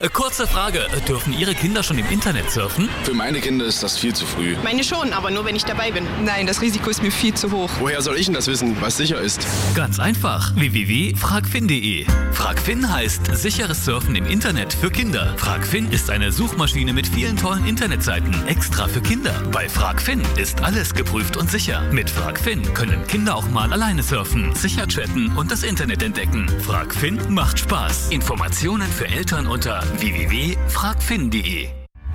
Kurze Frage, dürfen Ihre Kinder schon im Internet surfen? Für meine Kinder ist das viel zu früh. Meine schon, aber nur wenn ich dabei bin. Nein, das Risiko ist mir viel zu hoch. Woher soll ich denn das wissen, was sicher ist? Ganz einfach, www.fragfin.de. Fragfin heißt sicheres Surfen im Internet für Kinder. Fragfin ist eine Suchmaschine mit vielen tollen Internetseiten, extra für Kinder. Bei Fragfin ist alles geprüft und sicher. Mit Fragfin können Kinder auch mal alleine surfen, sicher chatten und das Internet entdecken. Fragfin macht Spaß. Informationen für Eltern unter www.fragfin.de.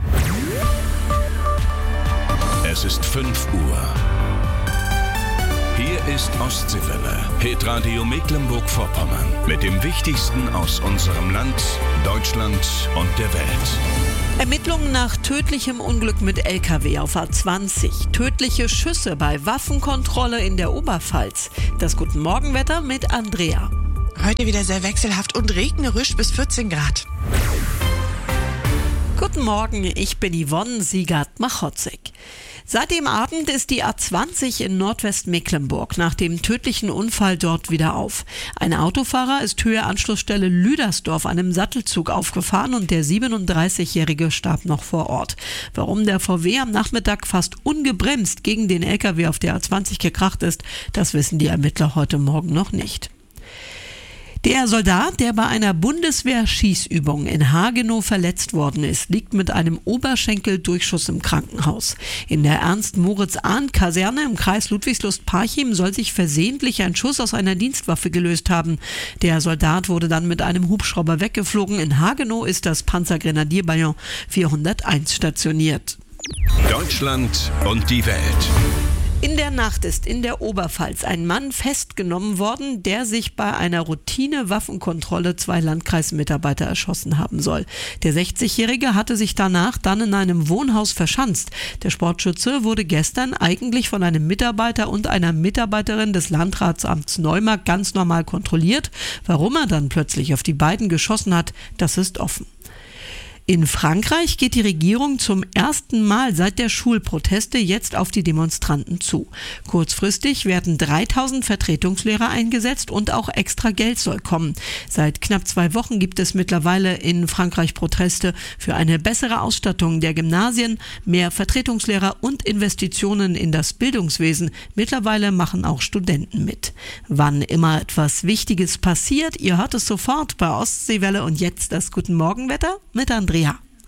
Es ist 5 Uhr. Hier ist Ostseewelle, Hitradio Mecklenburg-Vorpommern. Mit dem Wichtigsten aus unserem Land, Deutschland und der Welt. Ermittlungen nach tödlichem Unglück mit LKW auf A20. Tödliche Schüsse bei Waffenkontrolle in der Oberpfalz. Das Guten Morgenwetter mit Andrea. Heute wieder sehr wechselhaft und regnerisch bis 14 Grad. Guten Morgen, ich bin Yvonne Siegert-Machotzek. Seit dem Abend ist die A20 in Nordwestmecklenburg nach dem tödlichen Unfall dort wieder auf. Ein Autofahrer ist Höhe Anschlussstelle Lüdersdorf einem Sattelzug aufgefahren und der 37-Jährige starb noch vor Ort. Warum der VW am Nachmittag fast ungebremst gegen den LKW auf der A20 gekracht ist, das wissen die Ermittler heute Morgen noch nicht. Der Soldat, der bei einer Bundeswehr-Schießübung in Hagenow verletzt worden ist, liegt mit einem Oberschenkeldurchschuss im Krankenhaus. In der Ernst-Moritz-Ahn-Kaserne im Kreis Ludwigslust-Parchim soll sich versehentlich ein Schuss aus einer Dienstwaffe gelöst haben. Der Soldat wurde dann mit einem Hubschrauber weggeflogen. In Hagenow ist das Panzergrenadierbataillon 401 stationiert. Deutschland und die Welt. In der Nacht ist in der Oberpfalz ein Mann festgenommen worden, der sich bei einer Routine-Waffenkontrolle 2 Landkreismitarbeiter erschossen haben soll. Der 60-Jährige hatte sich danach dann in einem Wohnhaus verschanzt. Der Sportschütze wurde gestern eigentlich von einem Mitarbeiter und einer Mitarbeiterin des Landratsamts Neumarkt ganz normal kontrolliert. Warum er dann plötzlich auf die beiden geschossen hat, das ist offen. In Frankreich geht die Regierung zum ersten Mal seit der Schulproteste jetzt auf die Demonstranten zu. Kurzfristig werden 3000 Vertretungslehrer eingesetzt und auch extra Geld soll kommen. Seit knapp 2 Wochen gibt es mittlerweile in Frankreich Proteste für eine bessere Ausstattung der Gymnasien, mehr Vertretungslehrer und Investitionen in das Bildungswesen. Mittlerweile machen auch Studenten mit. Wann immer etwas Wichtiges passiert, ihr hört es sofort bei Ostseewelle und jetzt das Guten Morgenwetter mit Andrea.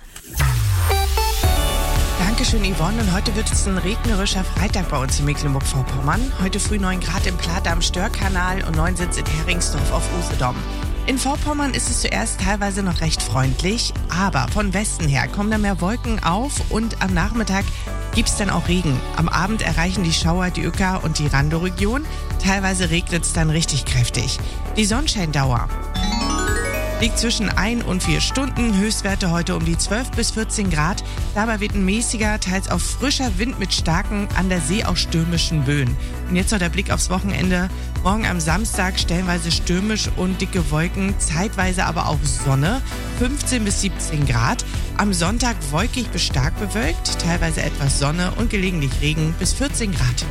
Dankeschön, Yvonne. Und heute wird es ein regnerischer Freitag bei uns in Mecklenburg-Vorpommern. Heute früh 9 Grad im Platte am Störkanal und 9 sind in Heringsdorf auf Usedom. In Vorpommern ist es zuerst teilweise noch recht freundlich, aber von Westen her kommen da mehr Wolken auf und am Nachmittag gibt es dann auch Regen. Am Abend erreichen die Schauer die Uecker und die Randow-Region. Teilweise regnet es dann richtig kräftig. Die Sonnenscheindauer liegt zwischen 1 und 4 Stunden, Höchstwerte heute um die 12 bis 14 Grad. Dabei weht ein mäßiger, teils auch frischer Wind mit starken, an der See auch stürmischen Böen. Und jetzt noch der Blick aufs Wochenende. Morgen am Samstag stellenweise stürmisch und dicke Wolken, zeitweise aber auch Sonne, 15 bis 17 Grad. Am Sonntag wolkig bis stark bewölkt, teilweise etwas Sonne und gelegentlich Regen bis 14 Grad.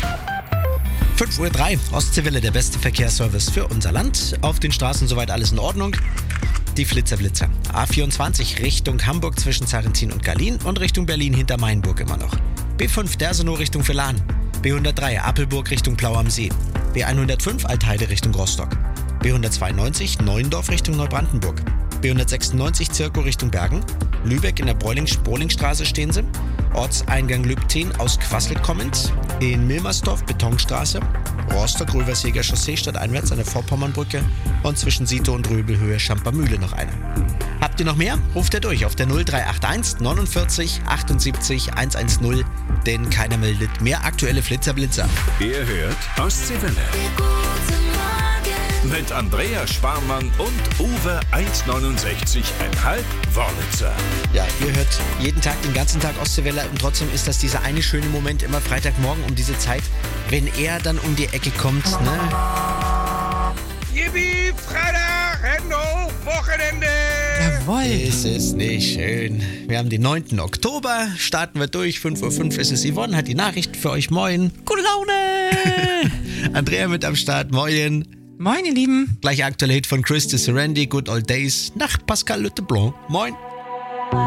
5:03 Uhr, Ostseewelle, der beste Verkehrsservice für unser Land. Auf den Straßen soweit alles in Ordnung. Die Flitzer. A24 Richtung Hamburg zwischen Zarrentin und Gallien und Richtung Berlin hinter Mainburg immer noch. B5 Dersenow Richtung Villahn. B103 Apelburg Richtung Plau am See. B105 Altheide Richtung Rostock. B192 Neuendorf Richtung Neubrandenburg. B196 Zirkow Richtung Bergen. Lübeck in der Brohlingstraße stehen sie. Ortseingang Lübten aus Quassel kommend. In Milmersdorf Betonstraße. Rostock-Röverseger Chaussee stadteinwärts an der Vorpommernbrücke. Und zwischen Sito und Röbelhöhe Schampermühle noch eine. Habt ihr noch mehr? Ruft ihr durch auf der 0381 49 78 110, denn keiner meldet mehr aktuelle Flitzer-Blitzer. Ihr hört Ostseewelle. Mit Andrea Sparmann und Uwe 1,69,5 Wörlitzer. Ja, ihr hört jeden Tag, den ganzen Tag Ostseewelle und trotzdem ist das dieser eine schöne Moment immer Freitagmorgen um diese Zeit, wenn er dann um die Ecke kommt, ne? Yippie, Freitag, Hände hoch, Wochenende! Jawohl! Ist es nicht schön? Wir haben den 9. Oktober, starten wir durch, 5:05 Uhr ist es. Yvonne hat die Nachrichten für euch, moin! Gute Laune! Andrea mit am Start, moin! Moin, ihr Lieben. Gleich aktuelle Hit von Chris de Serendi, Good Old Days, nach Pascal Le Blanc. Moin.